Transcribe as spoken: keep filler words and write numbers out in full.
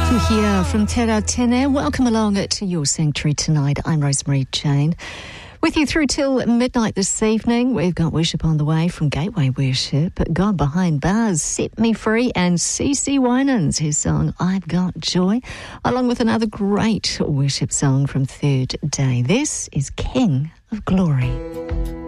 Here from Terra Tene. Welcome along to your sanctuary tonight. I'm Rosemary Jane. With you through till midnight this evening. We've got worship on the way from Gateway Worship, God Behind Bars, Set Me Free, and Cece Winans, his song I've Got Joy, along with another great worship song from Third Day. This is King of Glory.